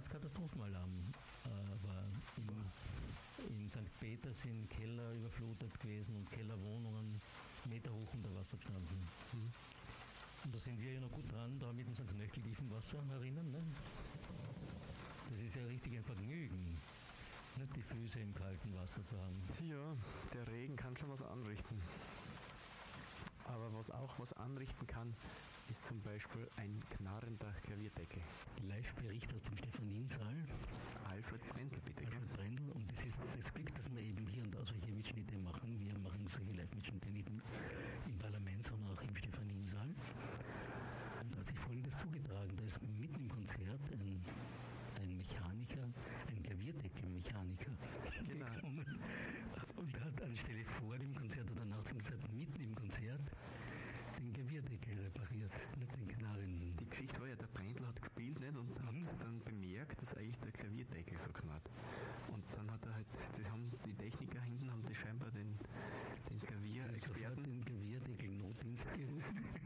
Katastrophenalarm war. In St. Peter sind Keller überflutet gewesen und Kellerwohnungen Meter hoch unter Wasser gestanden. Und da sind wir ja noch gut dran, da mit unserem knöcheltiefen Wasser herinnen. Ne? Das ist ja richtig ein Vergnügen, nicht die Füße im kalten Wasser zu haben. Ja, der Regen kann schon was anrichten. Aber was auch was anrichten kann, ist zum Beispiel ein knarrender Klavierdeckel. Live-Bericht aus dem Stephaniensaal. Alfred Brendel, bitte. Alfred Brendel. Und das ist das Glück, dass wir eben hier und da solche Mitschnitte machen. Wir machen solche Live-Mitschnitte nicht im Parlament, sondern auch im Stephaniensaal. Und da hat sich Folgendes zugetragen. Da ist mitten im Konzert ein Mechaniker, ein Klavierdeckelmechaniker gekommen und hat anstelle vor dem Konzert oder nach dem Konzert, mitten im Konzert, den Klavierdeckel repariert, nicht den knarrenden. Die Geschichte war ja, der Brendel hat gespielt nicht und hat dann bemerkt, dass eigentlich der Klavierdeckel so knarrt. Und dann hat er halt, das haben die Techniker hinten haben das scheinbar den Klavierexperten den Klavierdeckel-Notdienst gerufen.